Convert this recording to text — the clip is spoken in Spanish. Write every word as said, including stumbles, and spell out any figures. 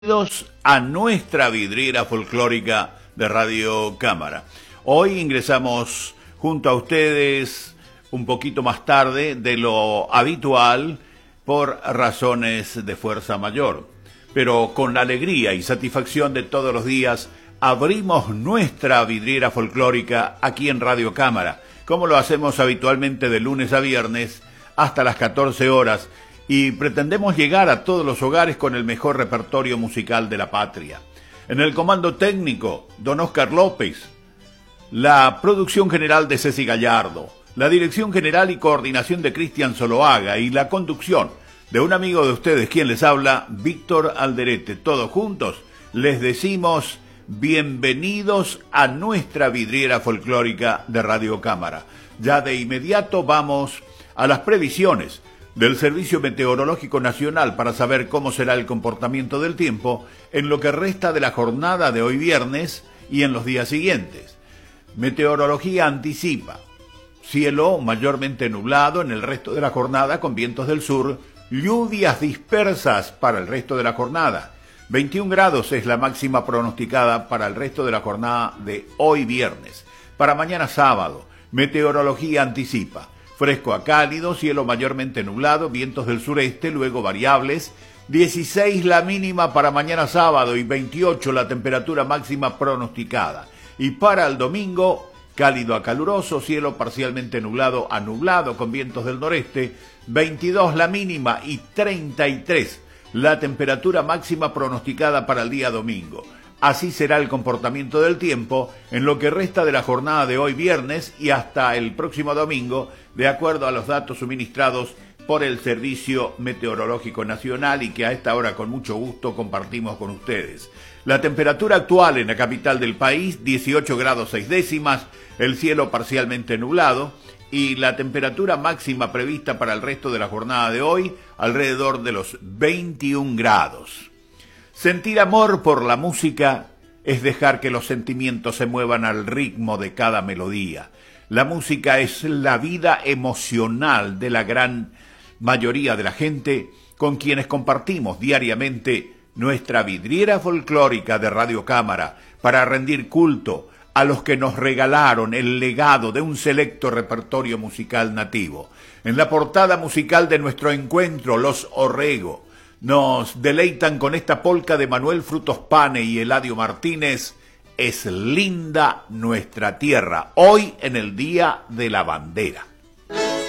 Bienvenidos a nuestra vidriera folclórica de Radio Cámara. Hoy ingresamos junto a ustedes un poquito más tarde de lo habitual por razones de fuerza mayor, pero con la alegría y satisfacción de todos los días abrimos nuestra vidriera folclórica aquí en Radio Cámara, como lo hacemos habitualmente de lunes a viernes hasta las catorce horas, y pretendemos llegar a todos los hogares con el mejor repertorio musical de la patria. En el comando técnico, don Oscar López, la producción general de Ceci Gallardo, la dirección general y coordinación de Cristian Zoloaga y la conducción de un amigo de ustedes, quien les habla, Víctor Alderete. Todos juntos les decimos bienvenidos a nuestra vidriera folclórica de Radio Cámara. Ya de inmediato vamos a las previsiones del Servicio Meteorológico Nacional para saber cómo será el comportamiento del tiempo en lo que resta de la jornada de hoy viernes y en los días siguientes. Meteorología anticipa cielo mayormente nublado en el resto de la jornada con vientos del sur, lluvias dispersas para el resto de la jornada. veintiún grados es la máxima pronosticada para el resto de la jornada de hoy viernes. Para mañana sábado, meteorología anticipa fresco a cálido, cielo mayormente nublado, vientos del sureste, luego variables, dieciséis la mínima para mañana sábado y veintiocho la temperatura máxima pronosticada. Y para el domingo, cálido a caluroso, cielo parcialmente nublado a nublado con vientos del noreste, veintidós la mínima y treinta y tres la temperatura máxima pronosticada para el día domingo. Así será el comportamiento del tiempo en lo que resta de la jornada de hoy viernes y hasta el próximo domingo, de acuerdo a los datos suministrados por el Servicio Meteorológico Nacional y que a esta hora con mucho gusto compartimos con ustedes. La temperatura actual en la capital del país, dieciocho grados seis décimas, el cielo parcialmente nublado y la temperatura máxima prevista para el resto de la jornada de hoy, alrededor de los veintiún grados. Sentir amor por la música es dejar que los sentimientos se muevan al ritmo de cada melodía. La música es la vida emocional de la gran mayoría de la gente con quienes compartimos diariamente nuestra vidriera folclórica de Radio Cámara para rendir culto a los que nos regalaron el legado de un selecto repertorio musical nativo. En la portada musical de nuestro encuentro, Los Orrego nos deleitan con esta polca de Manuel Frutos Pane y Eladio Martínez, Es linda nuestra tierra, hoy en el Día de la Bandera.